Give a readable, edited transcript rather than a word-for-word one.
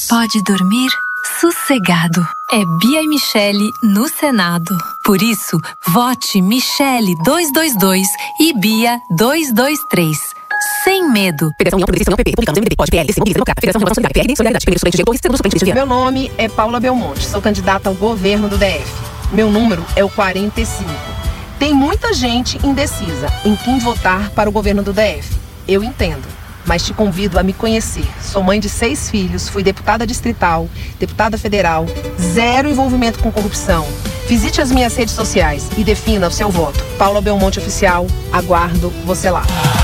Pode dormir sossegado. É Bia e Michele no Senado. Por isso, vote Michele 222 e Bia 223. Sem medo. Federação União Progressista União PP, Republicanos, MDB, POD, PL, Mobiliza Democrata, Federação Renovação Solidária, PRD, Solidariedade, Primeiro Estudante, Torres, Centro Suplente de Meu nome é Paula Belmonte, sou candidata ao governo do DF. Meu número é o 45. Tem muita gente indecisa em quem votar para o governo do DF. Eu entendo, mas te convido a me conhecer. Sou mãe de 6 filhos, fui deputada distrital, deputada federal, 0 envolvimento com corrupção. Visite as minhas redes sociais e defina o seu voto. Paula Belmonte Oficial, aguardo você lá.